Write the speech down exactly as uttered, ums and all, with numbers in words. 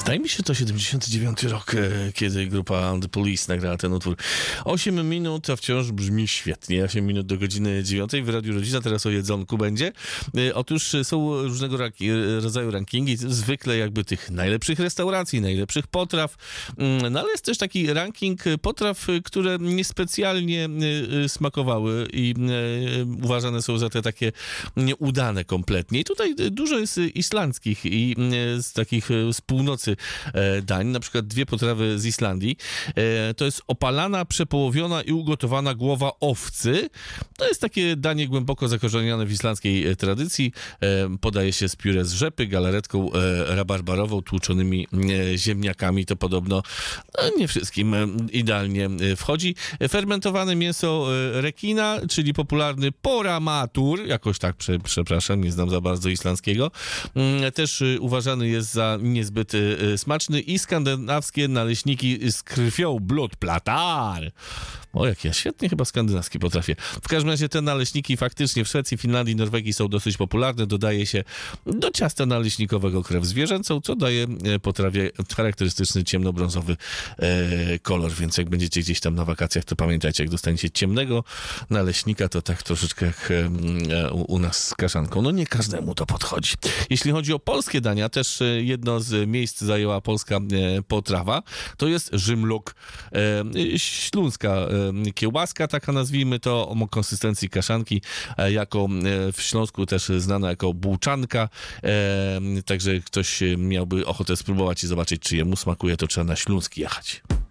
Wydaje mi się, to siedemdziesiąty dziewiąty rok, e, kiedy grupa The Police nagrała ten utwór. osiem minut, a wciąż brzmi świetnie. osiem minut do godziny dziewiątej w Radiu Rodzina. Teraz o jedzonku będzie. E, otóż są różnego raki, rodzaju rankingi, zwykle jakby tych najlepszych restauracji, najlepszych potraw, mm, no ale jest też taki ranking potraw, które niespecjalnie e, smakowały i e, uważane są za te takie nieudane kompletnie. I tutaj dużo jest islandzkich i e, z takich e, z północy e, dań, na przykład dwie potrawy z Islandii. E, to jest opalana, przepołowiona i ugotowana głowa owcy. To jest takie danie głęboko zakorzenione w islandzkiej e, tradycji. E, podaje się z pióre z rzepy, galaretką e, rabarbarową, tłuczonymi e, ziemniakami. To podobno no, nie wszystkim e, idealnie e, wchodzi. Fermentowane mięso e, rekina, czyli popularny poramatur, jakoś tak, prze, przepraszam, nie znam za bardzo islandzkiego. E, też e, uważany jest za niezbyt e, smaczny i skandynawskie naleśniki z krwią blodplatar. O, jak ja świetnie chyba skandynawski potrafię. W każdym razie te naleśniki faktycznie w Szwecji, Finlandii, Norwegii są dosyć popularne. Dodaje się do ciasta naleśnikowego krew zwierzęcą, co daje potrawie charakterystyczny ciemnobrązowy e, kolor, więc jak będziecie gdzieś tam na wakacjach, to pamiętajcie, jak dostaniecie ciemnego naleśnika, to tak troszeczkę jak e, u, u nas z kaszanką. No nie każdemu to podchodzi. Jeśli chodzi o polskie dania, też jedno z miejsc zajęła polska e, potrawa. To jest żymlok, e, śląska e, kiełbaska, taka nazwijmy to, o konsystencji kaszanki, e, jako e, w Śląsku też znana jako bułczanka. E, także ktoś miałby ochotę spróbować i zobaczyć, czy jemu smakuje, to trzeba na Śląsk jechać.